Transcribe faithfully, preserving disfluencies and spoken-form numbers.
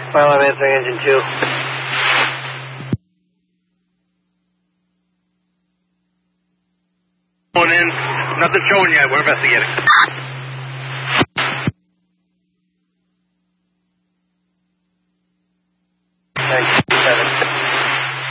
Well, I'm answering engine two. Going in. Nothing showing yet. We're investigating. Thanks.